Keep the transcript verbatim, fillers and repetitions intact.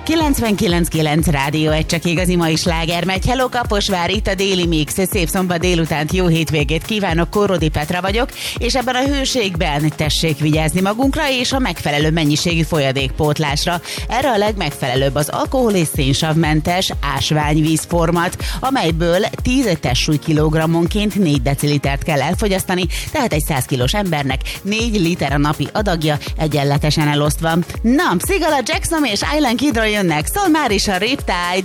kilencvenkilenc kilenc Rádió egy csak igazi mai sláger megy. Hello Kaposvár, itt a Déli Mix. Szép szombat délutánt, jó hétvégét kívánok, Korrodi Petra vagyok, és ebben a hőségben tessék vigyázni magunkra és a megfelelő mennyiségű folyadékpótlásra. Erre a legmegfelelőbb az alkohol és szénsavmentes ásványvízformat, amelyből tíz testsúly kilogrammonként négy decilitert kell elfogyasztani, tehát egy száz kilós embernek négy liter a napi adagja, egyenletesen elosztva. Na, Sigala, Jackson és Island Kidról jönnek, szól már is a Riptide.